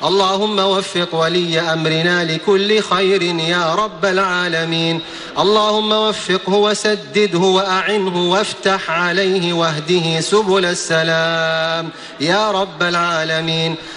اللهم وفق ولي أمرنا لكل خير يا رب العالمين. اللهم وفقه وسدده وأعنه وافتح عليه واهده سبل السلام يا رب العالمين.